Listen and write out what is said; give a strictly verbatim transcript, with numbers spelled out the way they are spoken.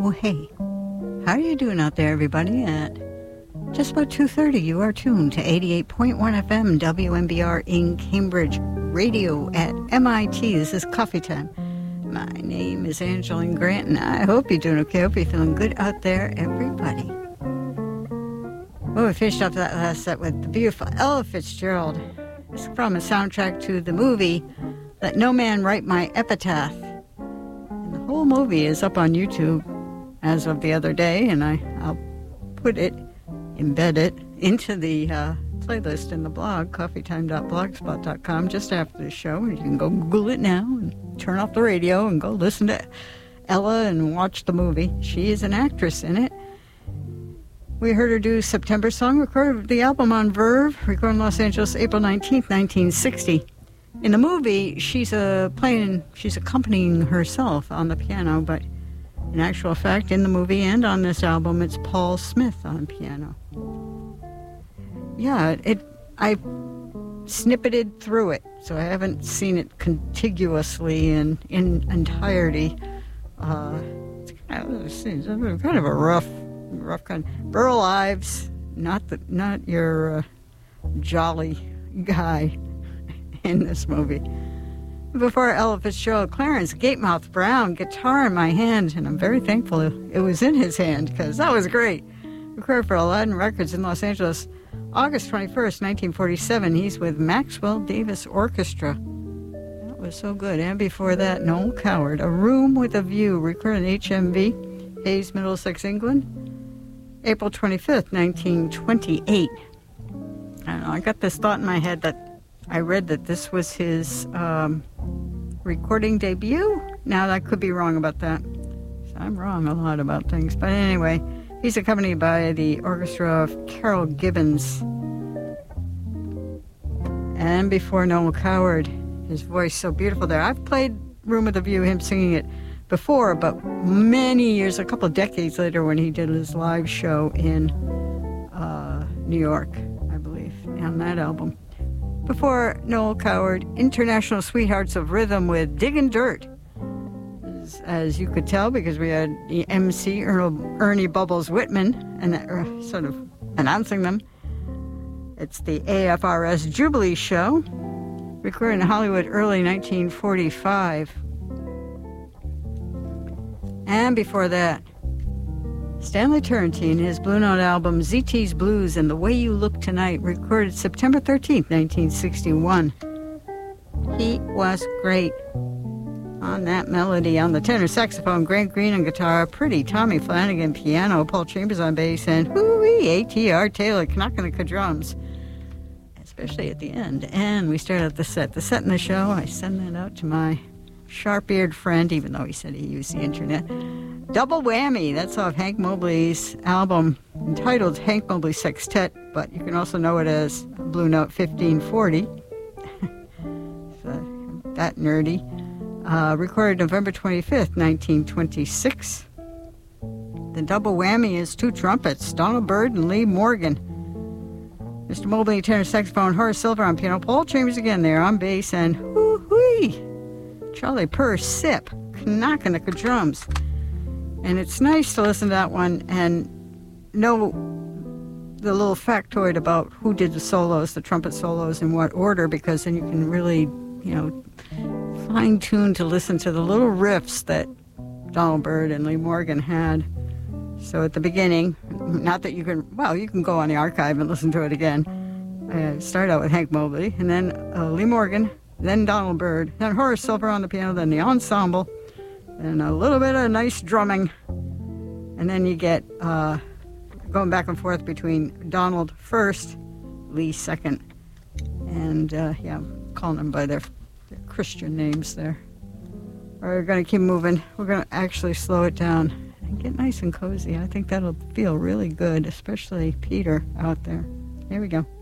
Oh, hey. How are you doing out there, everybody? At just about two thirty, you are tuned to eighty-eight point one F M W M B R in Cambridge, radio at M I T. This is Coffee Time. My name is Angeline Grant, and I hope you're doing okay. I hope you're feeling good out there, everybody. Well, we finished up that last set with the beautiful Ella Fitzgerald. It's from a soundtrack to the movie Let No Man Write My Epitaph. And the whole movie is up on YouTube as of the other day, and I, I'll put it, embed it, into the uh, playlist in the blog, coffeetime dot blogspot dot com, just after the show. You can go Google it now and turn off the radio and go listen to Ella and watch the movie. She is an actress in it. We heard her do September Song, recorded the album on Verve, recorded in Los Angeles April nineteenth, nineteen sixty. In the movie, she's uh, playing, she's accompanying herself on the piano, but in actual fact, in the movie and on this album, it's Paul Smith on piano. Yeah, it. I snippeted through it, so I haven't seen it contiguously in in entirety. Uh, it's kind of, it's kind of a rough. Rough kind. Burl Ives, not the, not your uh, jolly guy in this movie. Before Ella Fitzgerald, Clarence Gatemouth Brown, guitar in my hand, and I'm very thankful it was in his hand because that was great. Recorded for Aladdin Records in Los Angeles, August twenty-first, nineteen forty-seven. He's with Maxwell Davis Orchestra. That was so good. And before that, Noel Coward, A Room with a View, recorded in H M V, Hayes, Middlesex, England. April twenty-fifth, nineteen twenty-eight. I don't know, I got this thought in my head that I read that this was his um, recording debut. Now, I could be wrong about that. So I'm wrong a lot about things. But anyway, he's accompanied by the orchestra of Carol Gibbons. And before Noel Coward, his voice so beautiful there. I've played Room with a View, him singing it before, but many years, a couple of decades later, when he did his live show in uh, New York, I believe, on that album. Before Noel Coward, International Sweethearts of Rhythm with Diggin' Dirt. As, as you could tell, because we had the M C Ernie, Ernie Bubbles Whitman and uh, sort of announcing them. It's the A F R S Jubilee Show, recorded in Hollywood early nineteen forty-five. And before that, Stanley Turrentine, his Blue Note album Z T's Blues and The Way You Look Tonight, recorded September thirteenth, nineteen sixty-one. He was great on that melody. On the tenor saxophone, Grant Green on guitar, pretty Tommy Flanagan piano, Paul Chambers on bass, and hoo-wee, A T R Taylor knocking the drums, especially at the end. And we started out the set. The set in the show, I send that out to my sharp-eared friend, even though he said he used the internet. Double Whammy, that's off Hank Mobley's album entitled Hank Mobley Sextet, but you can also know it as Blue Note fifteen forty. So, that nerdy. Uh, recorded November twenty-fifth, nineteen twenty-six. The double whammy is two trumpets, Donald Byrd and Lee Morgan. Mister Mobley, tenor saxophone, Horace Silver on piano, Paul Chambers again there on bass, and whoo-wee, Charlie Purse, Sip, knocking the drums. And it's nice to listen to that one and know the little factoid about who did the solos, the trumpet solos, in what order, because then you can really, you know, fine-tune to listen to the little riffs that Donald Byrd and Lee Morgan had. So at the beginning, not that you can, well, you can go on the archive and listen to it again. Uh, start out with Hank Mobley, and then uh, Lee Morgan, then Donald Byrd, then Horace Silver on the piano, then the ensemble, and a little bit of nice drumming. And then you get uh, going back and forth between Donald first, Lee second. And, uh, yeah, I'm calling them by their, their Christian names there. We're going to keep moving. We're going to actually slow it down and get nice and cozy. I think that'll feel really good, especially Peter out there. Here we go.